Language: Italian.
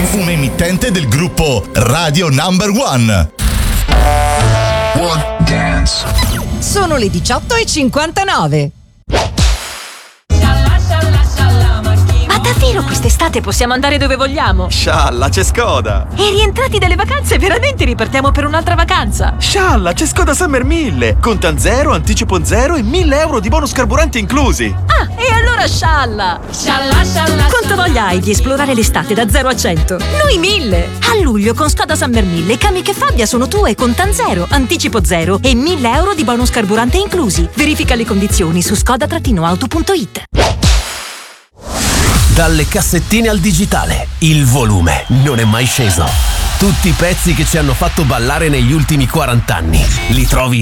Un emittente del gruppo Radio Number One. One Dance. Sono le 18:59. Ma davvero quest'estate possiamo andare dove vogliamo? Scialla, c'è Skoda! E rientrati dalle vacanze veramente ripartiamo per un'altra vacanza? Scialla, c'è Skoda Summer 1000! Contan zero, anticipo zero e 1.000 euro di bonus carburante inclusi! Ah, e allora scialla! Quanto voglia hai di esplorare l'estate da 0 a 100? Noi 1000! A luglio con Skoda Summer 1000 Kamiq e Fabia sono tue, contan zero, anticipo zero e 1.000 euro di bonus carburante inclusi. Verifica le condizioni su skoda-auto.it. Dalle cassettine al digitale, il volume non è mai sceso. Tutti i pezzi che ci hanno fatto ballare negli ultimi 40 anni li trovi